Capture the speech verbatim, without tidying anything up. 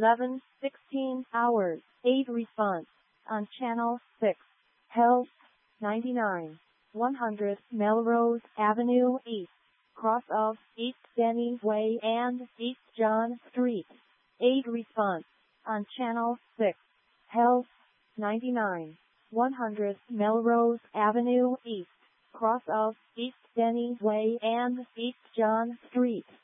eleven sixteen hours. eight response on channel six. Health ninety-nine. one hundred Melrose Avenue East, cross of East Denny Way and East John Street. eight response on channel six. Health ninety-nine. one hundred Melrose Avenue East, cross of East Denny Way and East John Street.